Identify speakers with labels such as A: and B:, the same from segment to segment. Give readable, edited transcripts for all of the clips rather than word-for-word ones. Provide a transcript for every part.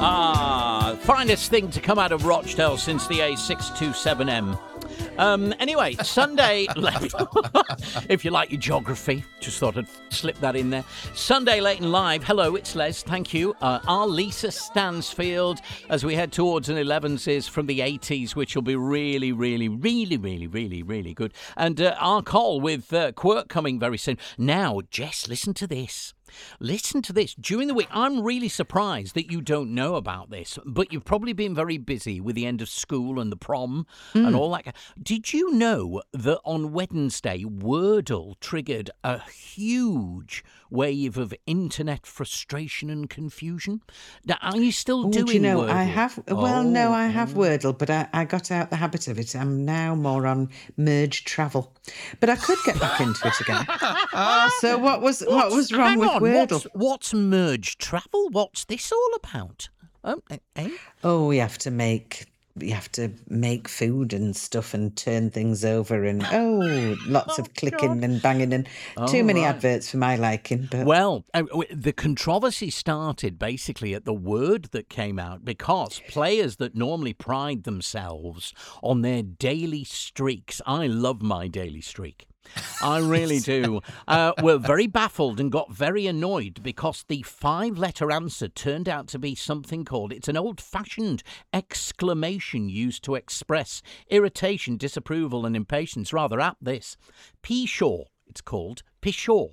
A: Finest thing to come out of Rochdale since the A627M. Anyway, Sunday, if you like your geography, just thought I'd slip that in there. Sunday Late and Live. Hello, it's Les. Thank you. Our Lisa Stansfield, as we head towards an 11s, is from the 80s, which will be really, really, really, really, really, really good. And our call with Quirk coming very soon. Now, Jess, listen to this. Listen to this. During the week, I'm really surprised that you don't know about this, but you've probably been very busy with the end of school and the prom and all that. Did you know that on Wednesday, Wordle triggered a huge wave of internet frustration and confusion? Now, are you still doing Wordle?
B: I have. Well, no, I have Wordle, but I got out the habit of it. I'm now more on Merge Travel, but I could get back into it again. So what was wrong with Wordle?
A: What's Merge Travel? What's this all about?
B: Oh, you have to make food and stuff and turn things over and lots of clicking and banging and too many adverts for my liking. But
A: well, the controversy started basically at the word that came out because players that normally pride themselves on their daily streaks, I love my daily streak, I really do, were very baffled and got very annoyed because the 5-letter answer turned out to be something called, it's an old-fashioned exclamation used to express irritation, disapproval and impatience. Rather apt this. Pshaw, it's called Pshaw.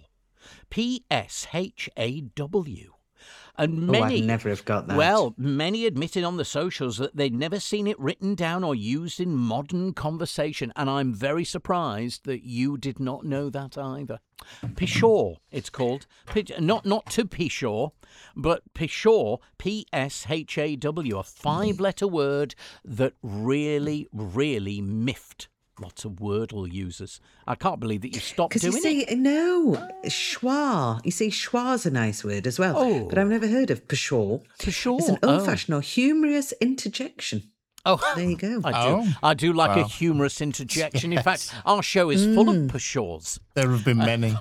A: P-S-H-A-W. And many,
B: I'd never have got that.
A: Well, many admitted on the socials that they'd never seen it written down or used in modern conversation, and I'm very surprised that you did not know that either. Pshaw, it's called. Not to Pshaw, but Pshaw, P-S-H-A-W, a 5-letter word that really, really miffed lots of Wordle users. I can't believe that you stopped doing it.
B: No, schwa. You see, schwa's a nice word as well. But I've never heard of pshaw.
A: Pshaw.
B: It's an old-fashioned or humorous interjection.
A: Oh,
B: there you go.
A: I do like a humorous interjection. In fact, our show is full of pshaws.
C: There have been many.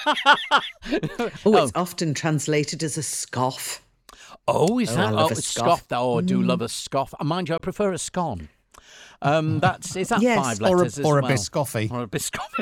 B: It's often translated as a scoff.
A: Oh, is that?
B: I love a
A: scoff. Oh, I do love a scoff. Mind you, I prefer a scone. Is that
B: yes,
A: 5 letters
C: or
A: as well?
C: A biscoffy.
A: Or a biscoffy.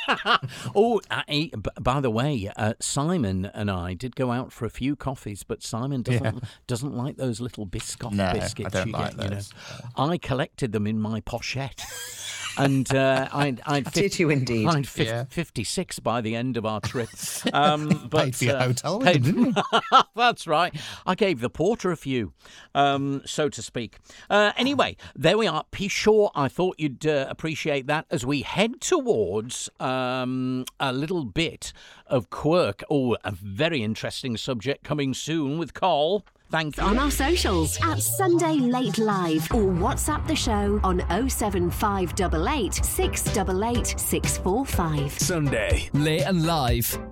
A: By the way, Simon and I did go out for a few coffees, but Simon doesn't like those little biscoff biscuits
C: I don't
A: you
C: like
A: get.
C: those.
A: I collected them in my pochette. And
B: did you indeed?
A: I'd 56 by the end of our trip.
C: But paid for your hotel, didn't you?
A: That's right. I gave the porter a few, so to speak. Anyway, there we are. Pshaw, I thought you'd appreciate that as we head towards a little bit of Quirk. Oh, a very interesting subject coming soon with Col. Thank you.
D: On our socials at Sunday Late Live or WhatsApp the show on 07588 688 645.
E: Sunday Late and Live.